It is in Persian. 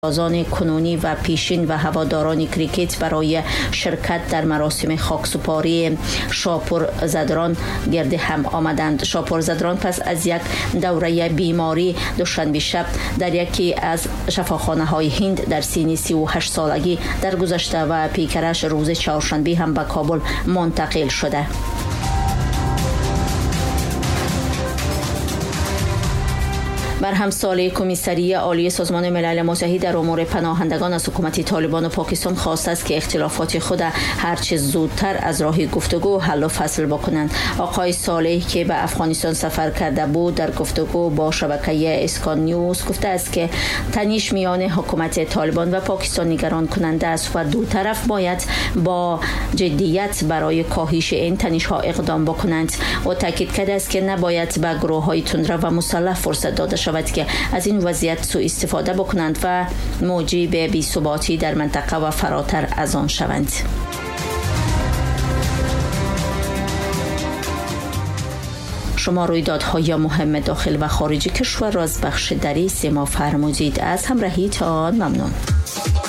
بازان کنونی و پیشین و هواداران کریکت برای شرکت در مراسم خاکسپاری شاپورزدران گرد هم آمدند. شاپورزدران پس از یک دوره بیماری دوشنبه شب در یکی از شفاخانه‌های هند در سن 38 سالگی درگذشته و پیکرش روز چهارشنبه هم به کابل منتقل شده. بر همسال کمیسری عالی سازمان ملل متحد در امور پناهندگان از حکومت طالبان و پاکستان خواسته است که اختلافات خود هرچه زودتر از راه گفتگو حل و فصل بکنند. آقای صالح که به افغانستان سفر کرده بود در گفتگو با شبکه اسکان نیوز گفته است که تنش میان حکومت طالبان و پاکستان نگران کننده است و دو طرف باید با جدیت برای کاهش این تنش ها اقدام بکنند. او تاکید کرده است که نباید به گروه های تندرو و مسلح فرصت داده شود که از این وضعیت سوء استفاده بکنند و موجب بی‌ثباتی در منطقه و فراتر از آن شوند. شما رویدادهای مهم داخل و خارج کشور را از بخش دری سیما فرمودید. از همراهیتان ممنون.